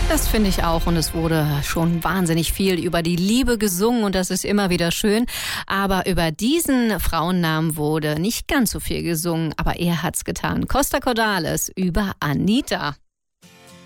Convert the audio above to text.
Das finde ich auch und es wurde schon wahnsinnig viel über die Liebe gesungen und das ist immer wieder schön. Aber über diesen Frauennamen wurde nicht ganz so viel gesungen, aber er hat's getan. Costa Cordalis über Anita.